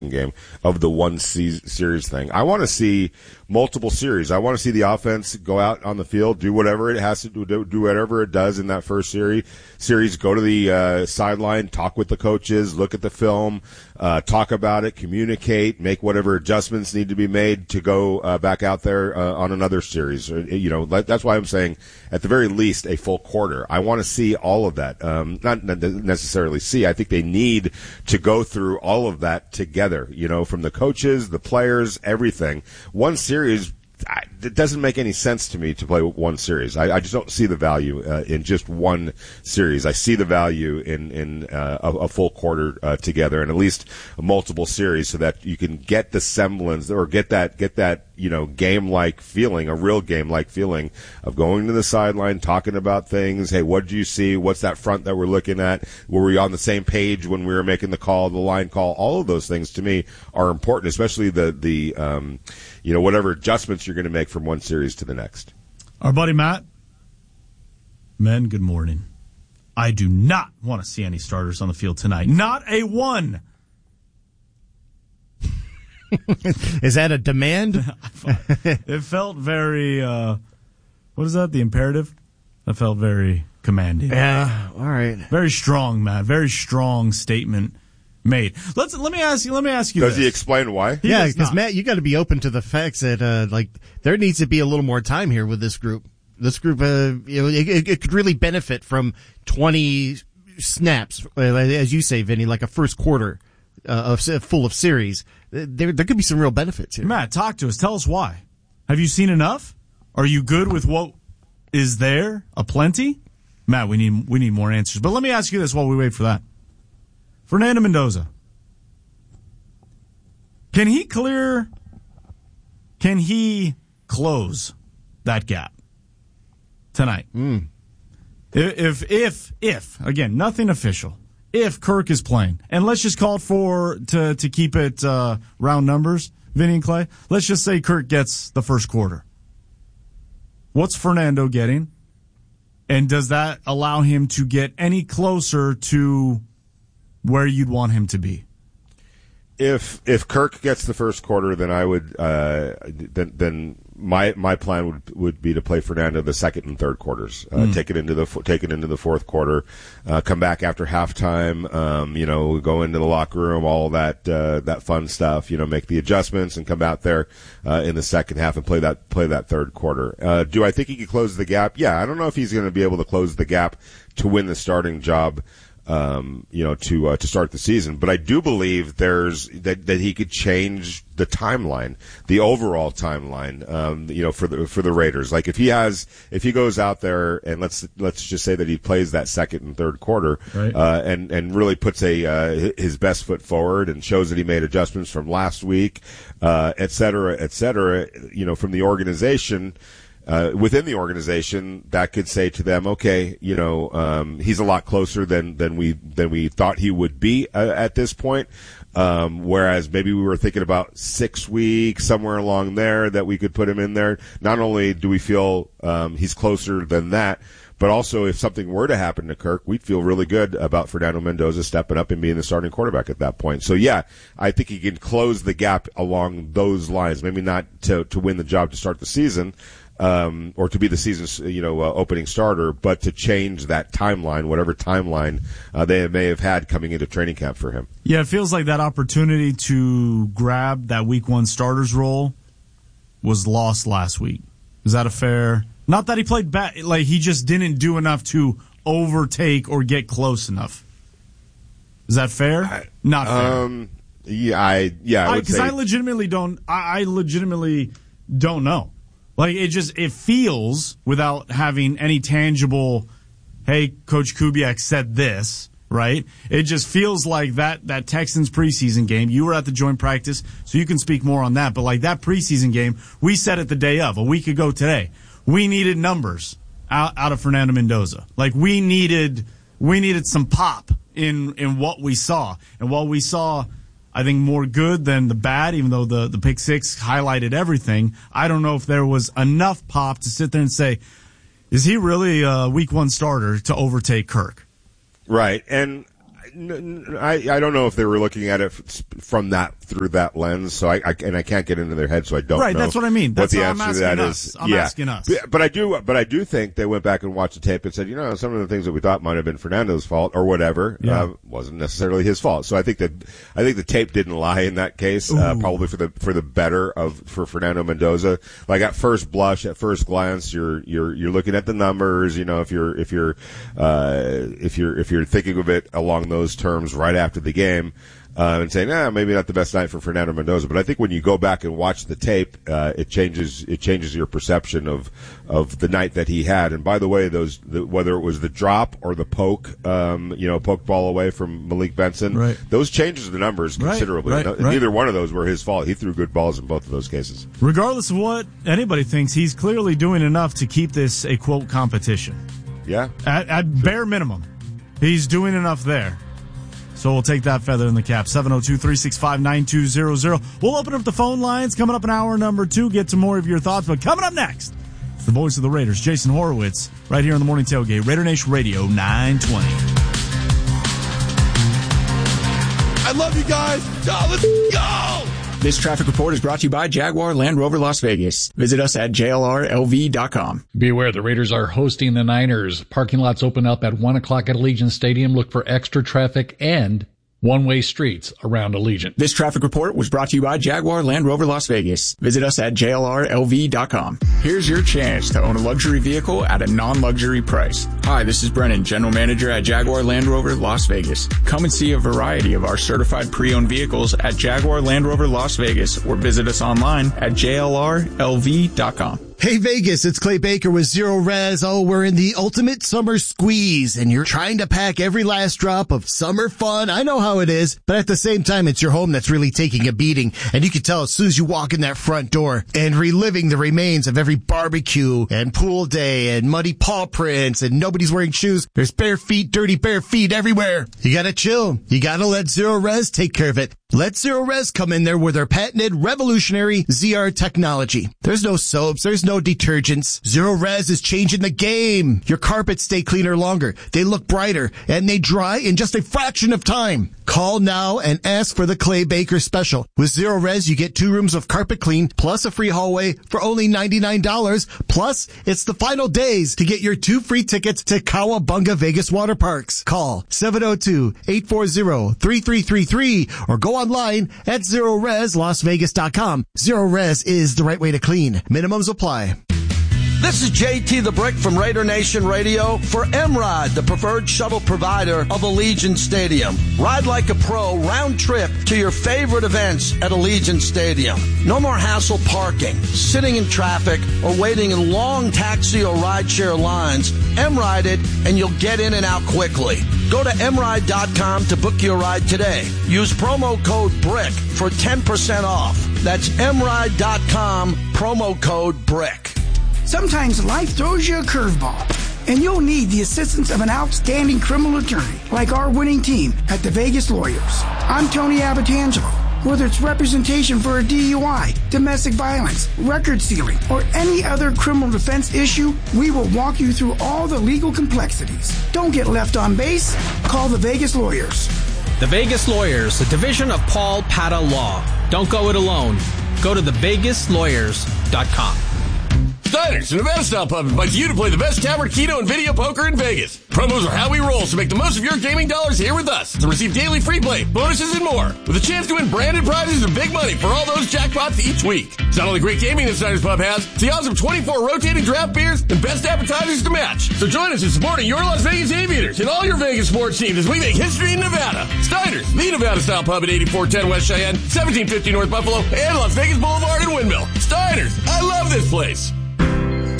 game of the one series thing. I want to see multiple series. I want to see the offense go out on the field, do whatever it has to do whatever it does in that first series, go to the sideline, talk with the coaches, look at the film, talk about it, communicate, make whatever adjustments need to be made to go back out there on another series. That's why I'm saying at the very least a full quarter. I want to see all of that. Not necessarily see. I think they need to go through all of that together, from the coaches, the players, everything. One series, it doesn't make any sense to me to play one series. I just don't see the value in just one series. I see the value in a full quarter together, and at least multiple series, so that you can get the semblance or get that game-like feeling, a real game-like feeling of going to the sideline, talking about things. Hey, what did you see? What's that front that we're looking at? Were we on the same page when we were making the call, the line call? All of those things to me are important, especially the whatever adjustments you're going to make from one series to the next. Our buddy Matt. Men, good morning. I do not want to see any starters on the field tonight. Not a one. Is that a demand? It felt very, what is that, the imperative? That felt very commanding. Yeah, all right. Very strong, Matt. Very strong statement made. Let me ask you Does this. he explain why? Yeah, because Matt, you got to be open to the facts that there needs to be a little more time here with this group. This group, it could really benefit from 20 snaps, as you say, Vinny, like a first quarter full of series. There could be some real benefits here. Matt, talk to us. Tell us why. Have you seen enough? Are you good with what is there? Aplenty? Matt, we need more answers. But let me ask you this while we wait for that. Fernando Mendoza. Can he close that gap tonight? If again, nothing official. If Kirk is playing, and let's just call for to keep it round numbers, Vinny and Clay, let's just say Kirk gets the first quarter. What's Fernando getting? And does that allow him to get any closer to where you'd want him to be? If Kirk gets the first quarter, then I would then my plan would be to play Fernando the second and third quarters, take it into the fourth quarter, come back after halftime, go into the locker room, all that fun stuff, make the adjustments and come out there in the second half and play that third quarter. Do I think he can close the gap? Yeah, I don't know if he's going to be able to close the gap to win the starting job. To start the season, but I do believe that he could change the timeline, the overall timeline, for the Raiders. Like if he goes out there and let's just say that he plays that second and third quarter, right. and really puts his best foot forward and shows that he made adjustments from last week, et cetera, from the organization. Within the organization, that could say to them, okay, he's a lot closer than we thought he would be at this point. Whereas maybe we were thinking about 6 weeks, somewhere along there, that we could put him in there. Not only do we feel he's closer than that, but also if something were to happen to Kirk, we'd feel really good about Fernando Mendoza stepping up and being the starting quarterback at that point. So yeah, I think he can close the gap along those lines. Maybe not to win the job to start the season. Or to be the season's, opening starter, but to change that timeline, whatever timeline they may have had coming into training camp for him. Yeah, it feels like that opportunity to grab that week one starter's role was lost last week. Is that a fair? Not that he played bad, like he just didn't do enough to overtake or get close enough. Is that fair? Not fair. Because I legitimately don't. I legitimately don't know. Like, it feels, without having any tangible, hey, Coach Kubiak said this, right? It just feels like that Texans preseason game, you were at the joint practice, so you can speak more on that, but like that preseason game, we said it the day of, a week ago today, we needed numbers out of Fernando Mendoza. Like, we needed some pop in what we saw. And while we saw, I think, more good than the bad, even though the pick six highlighted everything. I don't know if there was enough pop to sit there and say, is he really a week one starter to overtake Kirk? Right. And I don't know if they were looking at it through that lens. So I can't get into their head, so I don't know. Right, that's what I mean. That's what the answer to that is. I'm asking us. But I do think they went back and watched the tape and said, some of the things that we thought might have been Fernando's fault or whatever wasn't necessarily his fault. So I think the tape didn't lie in that case, probably for the better for Fernando Mendoza. Like at first blush, at first glance, you're looking at the numbers. If you're thinking of it along those terms right after the game, and saying, maybe not the best night for Fernando Mendoza. But I think when you go back and watch the tape, it changes your perception of the night that he had. And by the way, whether it was the drop or the poke, poke ball away from Malik Benson, right, those changes the numbers considerably. Right. Neither one of those were his fault. He threw good balls in both of those cases. Regardless of what anybody thinks, he's clearly doing enough to keep this a quote competition. Yeah. At bare minimum, he's doing enough there. So we'll take that feather in the cap. 702-365-9200. We'll open up the phone lines coming up in hour number 2. Get to more of your thoughts. But coming up next, the voice of the Raiders, Jason Horowitz, right here on the Morning Tailgate, Raider Nation Radio 920. I love you guys. Let's go! This traffic report is brought to you by Jaguar Land Rover Las Vegas. Visit us at jlrlv.com. Be aware the Raiders are hosting the Niners. Parking lots open up at 1 o'clock at Allegiant Stadium. Look for extra traffic and one-way streets around Allegiant. This traffic report was brought to you by Jaguar Land Rover Las Vegas. Visit us at jlrlv.com. Here's your chance to own a luxury vehicle at a non-luxury price. Hi, this is Brennan, General Manager at Jaguar Land Rover Las Vegas. Come and see a variety of our certified pre-owned vehicles at Jaguar Land Rover Las Vegas or visit us online at jlrlv.com. Hey Vegas, it's Clay Baker with Zero Res. Oh, we're in the ultimate summer squeeze and you're trying to pack every last drop of summer fun. I know how it is, but at the same time, it's your home that's really taking a beating. And you can tell as soon as you walk in that front door and reliving the remains of every barbecue and pool day and muddy paw prints and nobody's wearing shoes. There's bare feet, dirty bare feet everywhere. You gotta chill. You gotta let Zero Res take care of it. Let Zero Res come in there with their patented revolutionary ZR technology. There's no soaps. There's no detergents. Zero Res is changing the game. Your carpets stay cleaner longer. They look brighter and they dry in just a fraction of time. Call now and ask for the Clay Baker special. With Zero Res, you get 2 rooms of carpet clean plus a free hallway for only $99. Plus, it's the final days to get your 2 free tickets to Cowabunga Vegas Water Parks. Call 702-840-3333 or go online at ZeroResLasVegas.com. Zero Res is the right way to clean. Minimums apply. This is JT the Brick from Raider Nation Radio for M-Ride, the preferred shuttle provider of Allegiant Stadium. Ride like a pro, round trip to your favorite events at Allegiant Stadium. No more hassle parking, sitting in traffic, or waiting in long taxi or rideshare lines. M-Ride it, and you'll get in and out quickly. Go to mride.com to book your ride today. Use promo code BRICK for 10% off. That's mride.com, promo code BRICK. Sometimes life throws you a curveball, and you'll need the assistance of an outstanding criminal attorney like our winning team at the Vegas Lawyers. I'm Tony Abatangelo. Whether it's representation for a DUI, domestic violence, record sealing, or any other criminal defense issue, we will walk you through all the legal complexities. Don't get left on base. Call the Vegas Lawyers. The Vegas Lawyers, a division of Paul Pata Law. Don't go it alone. Go to thevegaslawyers.com. Steiner's, Nevada Style Pub, invites you to play the best tavern, keno, and video poker in Vegas. Promos are how we roll, so make the most of your gaming dollars here with us to receive daily free play, bonuses, and more, with a chance to win branded prizes and big money for all those jackpots each week. It's not only great gaming that Steiner's Pub has, it's the awesome 24 rotating draft beers and best appetizers to match. So join us in supporting your Las Vegas Aviators and all your Vegas sports teams as we make history in Nevada. Steiner's, the Nevada Style Pub at 8410 West Cheyenne, 1750 North Buffalo, and Las Vegas Boulevard in Windmill. Steiner's, I love this place.